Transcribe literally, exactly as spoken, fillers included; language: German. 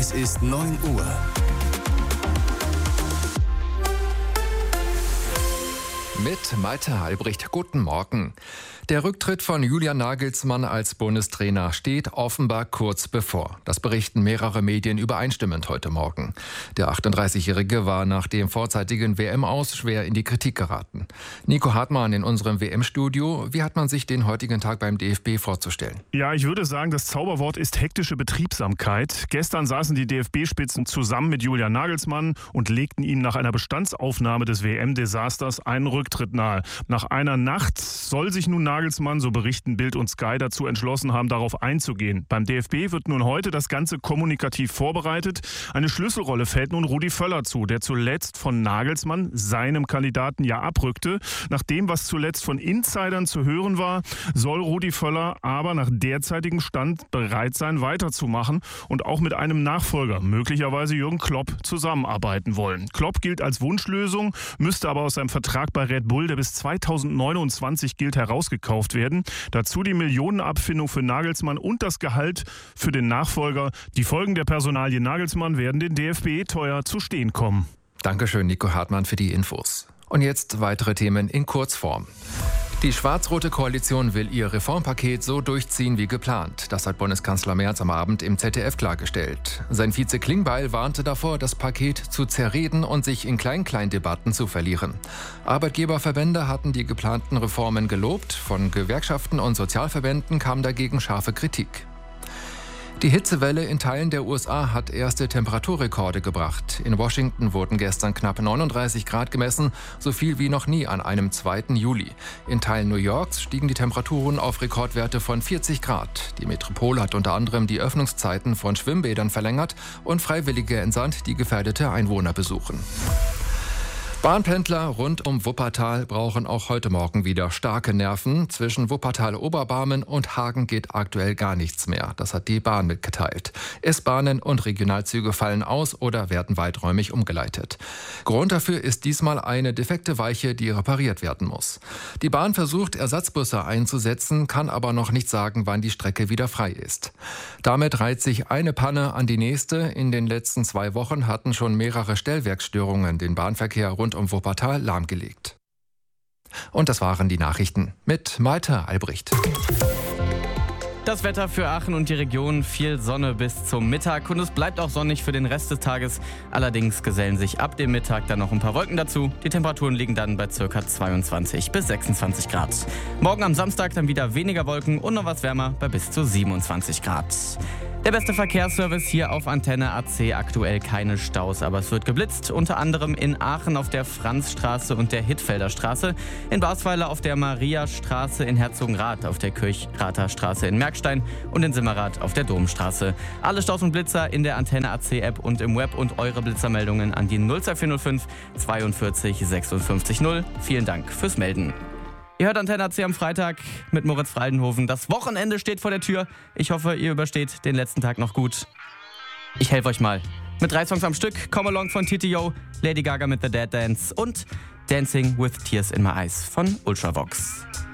Es ist neun Uhr. Mit Malte Albrecht. Guten Morgen. Der Rücktritt von Julian Nagelsmann als Bundestrainer steht offenbar kurz bevor. Das berichten mehrere Medien übereinstimmend heute Morgen. Der achtunddreißigjährige war nach dem vorzeitigen W M-Aus schwer in die Kritik geraten. Nico Hartmann in unserem W M-Studio. Wie hat man sich den heutigen Tag beim D F B vorzustellen? Ja, ich würde sagen, das Zauberwort ist hektische Betriebsamkeit. Gestern saßen die D F B-Spitzen zusammen mit Julian Nagelsmann und legten ihm nach einer Bestandsaufnahme des W M-Desasters einen Rücktritt nahe. Nach einer Nacht soll sich nun Nagelsmann, so berichten Bild und Sky, dazu entschlossen haben, darauf einzugehen. Beim D F B wird nun heute das Ganze kommunikativ vorbereitet. Eine Schlüsselrolle fällt nun Rudi Völler zu, der zuletzt von Nagelsmann, seinem Kandidaten, ja abrückte. Nach dem, was zuletzt von Insidern zu hören war, soll Rudi Völler aber nach derzeitigem Stand bereit sein, weiterzumachen und auch mit einem Nachfolger, möglicherweise Jürgen Klopp, zusammenarbeiten wollen. Klopp gilt als Wunschlösung, müsste aber aus seinem Vertrag bei Red Bull, der bis zweitausendneunundzwanzig gilt, herausgekauft werden. Dazu die Millionenabfindung für Nagelsmann und das Gehalt für den Nachfolger. Die Folgen der Personalie Nagelsmann werden den D F B teuer zu stehen kommen. Dankeschön, Nico Hartmann, für die Infos. Und jetzt weitere Themen in Kurzform. Die schwarz-rote Koalition will ihr Reformpaket so durchziehen wie geplant. Das hat Bundeskanzler Merz am Abend im Z D F klargestellt. Sein Vize Klingbeil warnte davor, das Paket zu zerreden und sich in Klein-Klein-Debatten zu verlieren. Arbeitgeberverbände hatten die geplanten Reformen gelobt. Von Gewerkschaften und Sozialverbänden kam dagegen scharfe Kritik. Die Hitzewelle in Teilen der U S A hat erste Temperaturrekorde gebracht. In Washington wurden gestern knapp neununddreißig Grad gemessen, so viel wie noch nie an einem zweiten Juli. In Teilen New Yorks stiegen die Temperaturen auf Rekordwerte von vierzig Grad. Die Metropole hat unter anderem die Öffnungszeiten von Schwimmbädern verlängert und Freiwillige entsandt, die gefährdete Einwohner besuchen. Bahnpendler rund um Wuppertal brauchen auch heute Morgen wieder starke Nerven. Zwischen Wuppertal-Oberbarmen und Hagen geht aktuell gar nichts mehr. Das hat die Bahn mitgeteilt. S-Bahnen und Regionalzüge fallen aus oder werden weiträumig umgeleitet. Grund dafür ist diesmal eine defekte Weiche, die repariert werden muss. Die Bahn versucht, Ersatzbusse einzusetzen, kann aber noch nicht sagen, wann die Strecke wieder frei ist. Damit reiht sich eine Panne an die nächste. In den letzten zwei Wochen hatten schon mehrere Stellwerksstörungen den Bahnverkehr rund um Wuppertal lahmgelegt. Und das waren die Nachrichten mit Malte Albrecht. Das Wetter für Aachen und die Region: viel Sonne bis zum Mittag und es bleibt auch sonnig für den Rest des Tages. Allerdings gesellen sich ab dem Mittag dann noch ein paar Wolken dazu. Die Temperaturen liegen dann bei ca. zweiundzwanzig bis sechsundzwanzig Grad. Morgen am Samstag dann wieder weniger Wolken und noch was wärmer bei bis zu siebenundzwanzig Grad. Der beste Verkehrsservice hier auf Antenne A C. Aktuell keine Staus, aber es wird geblitzt. Unter anderem in Aachen auf der Franzstraße und der Hittfelder Straße, in Basweiler auf der Mariastraße, in Herzogenrath auf der Kirchrather Straße in Merkstein und in Simmerath auf der Domstraße. Alle Staus und Blitzer in der Antenne A C App und im Web und eure Blitzermeldungen an die null zwei vier null fünf zweiundvierzig sechsundfünfzig null. Vielen Dank fürs Melden. Ihr hört Antenne A C am Freitag mit Moritz Freidenhofen. Das Wochenende steht vor der Tür. Ich hoffe, ihr übersteht den letzten Tag noch gut. Ich helfe euch mal. Mit drei Songs am Stück: Come Along von T T O, Lady Gaga mit The Dead Dance und Dancing with Tears in My Eyes von Ultravox.